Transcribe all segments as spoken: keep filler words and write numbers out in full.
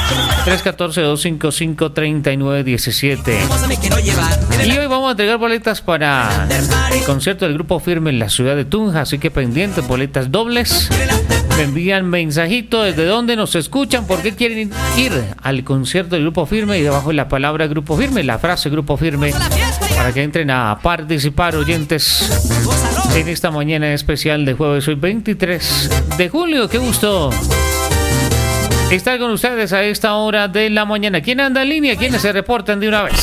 tres uno cuatro, dos cinco cinco, tres nueve uno siete. Y hoy vamos a entregar boletas para el concierto del Grupo Firme en la ciudad de Tunja, así que pendientes, boletas dobles. Me envían mensajito desde dónde nos escuchan, por qué quieren ir al concierto del Grupo Firme y debajo de la palabra Grupo Firme, la frase Grupo Firme, para que entren a participar, oyentes, en esta mañana especial de jueves, hoy veintitrés de julio. Qué gusto estar con ustedes a esta hora de la mañana. ¿Quién anda en línea? ¿Quiénes se reportan de una vez?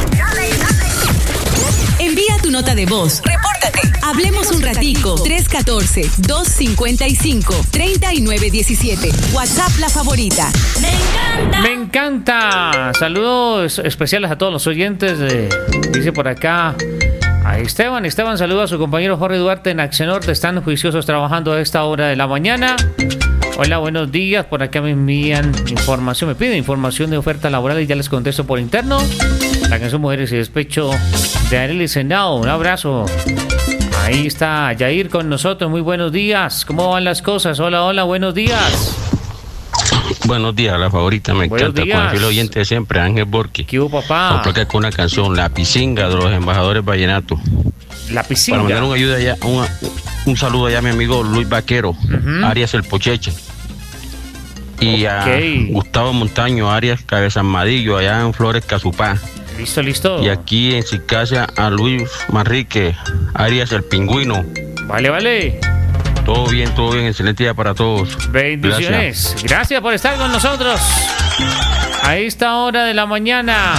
Envía tu nota de voz. Repórtate. Hablemos un ratico. tres uno cuatro, dos cinco cinco, tres nueve uno siete. WhatsApp La Favorita. Me encanta. Me encanta. Saludos especiales a todos los oyentes. Eh, dice por acá a Esteban. Esteban saluda a su compañero Jorge Duarte en Accionorte. Están juiciosos trabajando a esta hora de la mañana. Hola, buenos días. Por acá me envían información, me piden información de oferta laboral y ya les contesto por interno. La canción Mujeres y Despecho de Arely Senado. Un abrazo. Ahí está Yair con nosotros. Muy buenos días. ¿Cómo van las cosas? Hola, hola, buenos días. Buenos días, La Favorita. Me buenos encanta. días. Con el fiel oyente de siempre, Ángel Borqui. ¿Qué hubo, papá? Compleca con una canción, La Pisinga, de los Embajadores Vallenato. La Pisinga. Para mandar un, ayuda allá, un, un saludo allá a mi amigo Luis Vaquero, uh-huh. Arias El Pocheche. Y okay. a Gustavo Montaño, Arias Cabezarmadillo, allá en Flores Casupá. Listo, listo. Y aquí en Cicasia a Luis Manrique, Arias El Pingüino. Vale, vale. Todo bien, todo bien. Excelente día para todos. Bendiciones. Gracias, Gracias por estar con nosotros a esta hora de la mañana.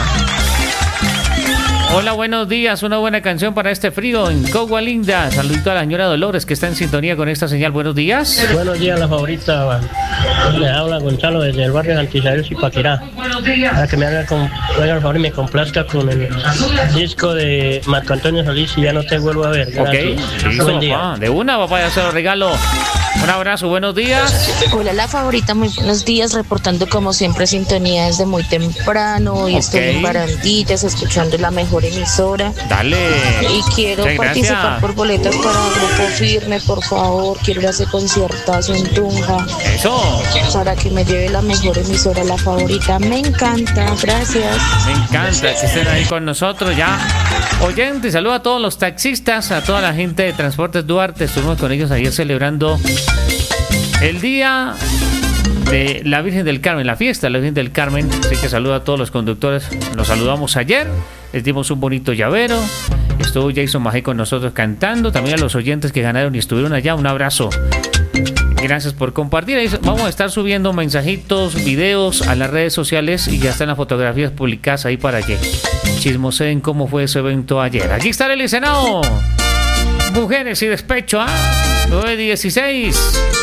Hola, buenos días. Una buena canción para este frío en Cogua Linda. Saludito a la señora Dolores que está en sintonía con esta señal. Buenos días. Buenos días, La Favorita. Le habla Gonzalo desde el barrio de Antisabel, Zipaquirá. Para que me haga con, haga el favor y me complazca con el disco de Marco Antonio Solís y Ya No Te Vuelvo a Ver. Gracias. Ok, listo, papá. De una, papá, ya se lo regalo. Un abrazo, buenos días. Hola, La Favorita, muy buenos días, reportando como siempre sintonía desde muy temprano y okay. Estoy en Barandillas escuchando la mejor emisora. Dale. Y quiero Muchas participar gracias. por boletas para Grupo Firme, por favor. Quiero ir a ese conciertazo en Tunja. Eso. Para que me lleve la mejor emisora, La Favorita. Me encanta, gracias. Me encanta que estén ahí con nosotros ya. Oyentes, saludo a todos los taxistas, a toda la gente de Transportes Duarte. Estuvimos con ellos ayer celebrando el día de la Virgen del Carmen, la fiesta de la Virgen del Carmen. Así que saludo a todos los conductores. Los saludamos ayer, les dimos un bonito llavero. Estuvo Jason Magé con nosotros cantando. También a los oyentes que ganaron y estuvieron allá, un abrazo. Gracias por compartir. Vamos a estar subiendo mensajitos, videos a las redes sociales y ya están las fotografías publicadas ahí para que chismoseen cómo fue ese evento ayer. Aquí está el Senado. Mujeres y Despecho, ¿ah? ¿eh? nueve dieciséis.